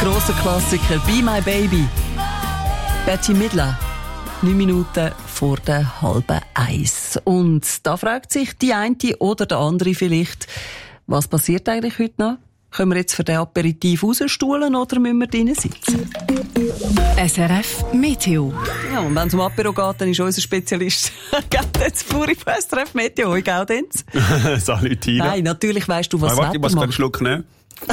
grosser Klassiker «Be My Baby». Bette Midler, 9 Minuten vor der 12:30. Und da fragt sich die eine oder der andere vielleicht, was passiert eigentlich heute noch? Können wir jetzt für den Aperitif rausstuhlen oder müssen wir drinnen sitzen? SRF Meteo. Ja, und wenn es um Apero geht, dann ist unser Spezialist Gaudenz Fluri von SRF Meteo. Hoi Gaudenz. Salut Tina. Nein, natürlich weisst du, was Warte, ich muss Wetter einen Schluck nehmen.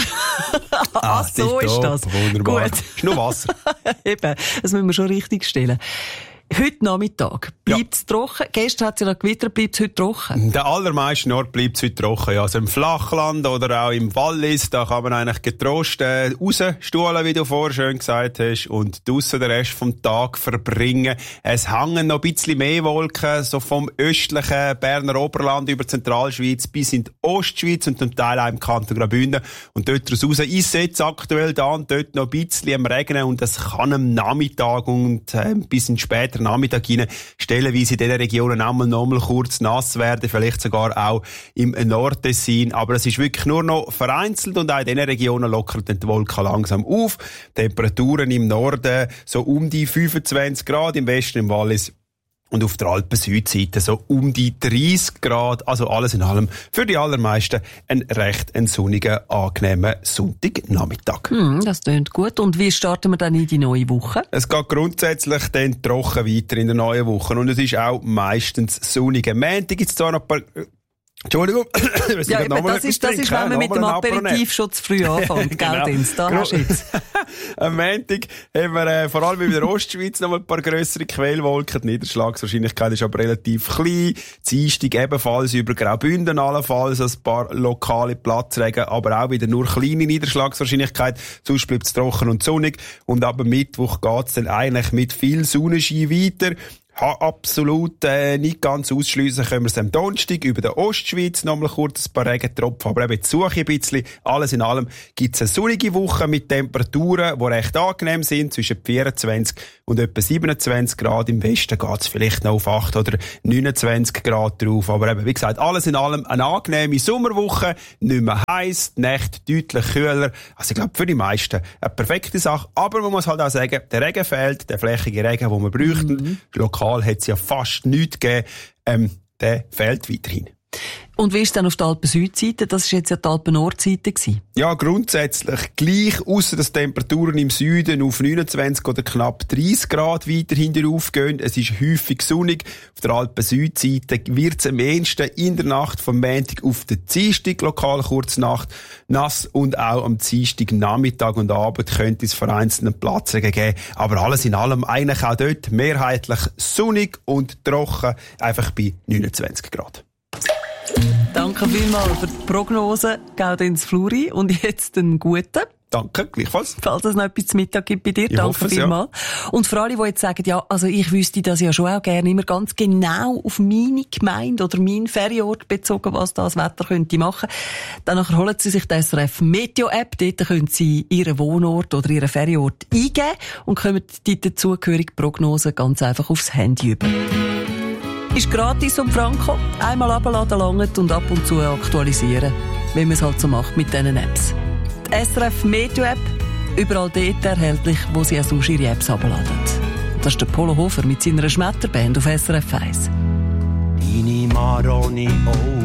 So ist das. Wunderbar. Gut. Ist nur Wasser. Eben, das müssen wir schon richtig stellen. Heute Nachmittag bleibt es trocken. Gestern hat es ja noch gewittert, bleibt es heute trocken? In den allermeisten Orten bleibt es heute trocken. Ja. Also im Flachland oder auch im Wallis, da kann man eigentlich getrost rausstuhlen, wie du vorher schön gesagt hast, und draussen den Rest vom Tag verbringen. Es hängen noch ein bisschen mehr Wolken, so vom östlichen Berner Oberland über die Zentralschweiz bis in die Ostschweiz und zum Teil auch im Kanton Graubünden. Und dort raus ist es jetzt aktuell da und dort noch ein bisschen am Regnen und es kann am Nachmittag und bis in später Nachmittag hinein stellenweise in diesen Regionen auch noch mal kurz nass werden, vielleicht sogar auch im Nordtessin. Aber es ist wirklich nur noch vereinzelt und auch in diesen Regionen lockern die Wolken langsam auf. Temperaturen im Norden so um die 25 Grad, im Westen im Wallis und auf der Alpen-Südseite so um die 30 Grad. Also alles in allem für die allermeisten ein recht sonniger, angenehmer Sonntagnachmittag. Das klingt gut. Und wie starten wir dann in die neue Woche? Es geht grundsätzlich dann trocken weiter in der neuen Woche. Und es ist auch meistens sonnig. Am Montag gibt es zwar noch ein paar... Entschuldigung. Ja, eben, das ist, wenn man mit dem Aperitif schon zu früh anfängt. Genau. Da hast du jetzt. Am Montag haben wir vor allem in der Ostschweiz noch ein paar grössere Quellwolken. Die Niederschlagswahrscheinlichkeit ist aber relativ klein. Dienstag ebenfalls über Graubünden allenfalls ein paar lokale Platzregen, aber auch wieder nur kleine Niederschlagswahrscheinlichkeit. Sonst bleibt es trocken und sonnig. Und ab Mittwoch geht es dann eigentlich mit viel Sonnenschein weiter. Absolut nicht ganz ausschliessen können wir es am Donnerstag über der Ostschweiz noch mal kurz ein paar Regentropfen, aber eben jetzt suche ich ein bisschen. Alles in allem gibt es eine sonnige Woche mit Temperaturen, die recht angenehm sind, zwischen 24 und etwa 27 Grad. Im Westen geht es vielleicht noch auf 8 oder 29 Grad drauf, aber eben, wie gesagt, alles in allem eine angenehme Sommerwoche, nicht mehr heiß, die Nächte deutlich kühler. Also ich glaube, für die meisten eine perfekte Sache, aber man muss halt auch sagen, der Regen fehlt, der flächige Regen, den wir bräuchten. Lokal hat es ja fast nichts gegeben, der fehlt weiterhin. Und wie ist es dann auf der Alpen-Südseite? Das war jetzt ja die Alpen-Nordseite. Ja, grundsätzlich gleich, ausser dass Temperaturen im Süden auf 29 oder knapp 30 Grad weiterhin aufgehen. Es ist häufig sonnig. Auf der Alpen-Südseite wird es am ehesten in der Nacht vom Montag auf den Dienstag, lokal Kurznacht, nass, und auch am Dienstag Nachmittag und Abend könnte es vereinzelten Platzregen geben. Aber alles in allem eigentlich auch dort mehrheitlich sonnig und trocken, einfach bei 29 Grad. Danke vielmals für die Prognose, Gaudenz Fluri. Und jetzt einen guten. Danke, gleichfalls. Falls es noch etwas zu Mittag gibt bei dir, Ich danke vielmals. Ja. Und für alle, die jetzt sagen, ja, also ich wüsste das ja schon auch gerne immer ganz genau auf meine Gemeinde oder meinen Ferienort bezogen, was das Wetter könnte machen. Danach holen Sie sich die SRF Meteo-App. Dort können Sie Ihren Wohnort oder Ihren Ferienort eingeben und kommen die dazugehörige Prognose ganz einfach aufs Handy über. Ist gratis und franko. Einmal abladen langt und ab und zu aktualisieren. Wie man es halt so macht mit diesen Apps. Die SRF Meteo App, überall dort erhältlich, wo Sie auch sonst Ihre Apps abladen. Das ist der Polo Hofer mit seiner Schmetterband auf SRF 1. Deine Maroni